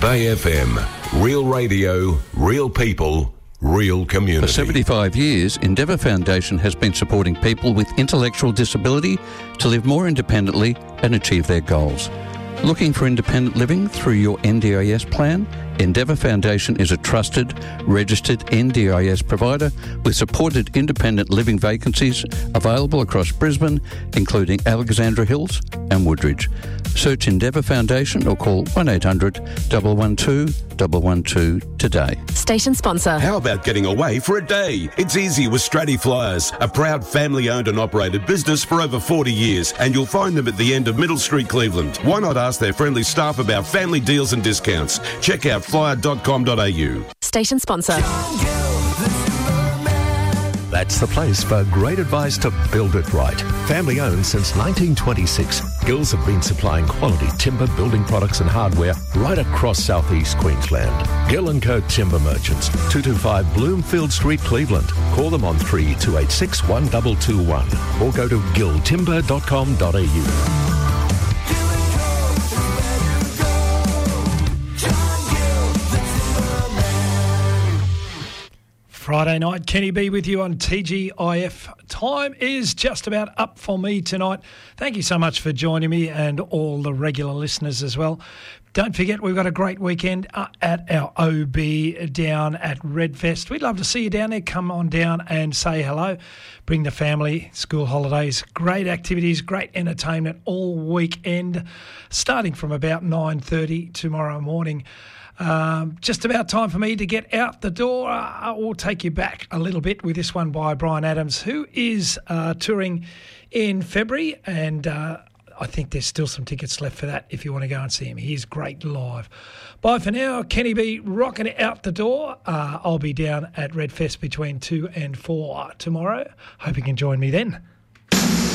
Bay FM. Real radio, real people, real community. For 75 years, Endeavour Foundation has been supporting people with intellectual disability to live more independently and achieve their goals. Looking for independent living through your NDIS plan? Endeavour Foundation is a trusted, registered NDIS provider with supported independent living vacancies available across Brisbane, including Alexandra Hills and Woodridge. Search Endeavour Foundation or call 1800 112 112 today. Station sponsor. How about getting away for a day? It's easy with Stratty Flyers, a proud family-owned and operated business for over 40 years, and you'll find them at the end of Middle Street, Cleveland. Why not ask their friendly staff about family deals and discounts? Check out flyer.com.au. Station sponsor. That's the place for great advice to build it right. Family owned since 1926, Gills have been supplying quality timber building products and hardware right across southeast Queensland. Gill & Co Timber Merchants, 225 Bloomfield Street, Cleveland. Call them on 3286 1221 or go to gilltimber.com.au. Friday night, Kenny B with you on TGIF. Time is just about up for me tonight. Thank you so much for joining me and all the regular listeners as well. Don't forget, we've got a great weekend at our OB down at Redfest. We'd love to see you down there. Come on down and say hello. Bring the family, school holidays, great activities, great entertainment all weekend, starting from about 9:30 tomorrow morning. Just about time for me to get out the door. I will take you back a little bit with this one by Bryan Adams, who is touring in February, and I think there's still some tickets left for that if you want to go and see him. He's great live. Bye for now. Kenny B rocking it out the door. I'll be down at Redfest between 2 and 4 tomorrow. Hope you can join me then.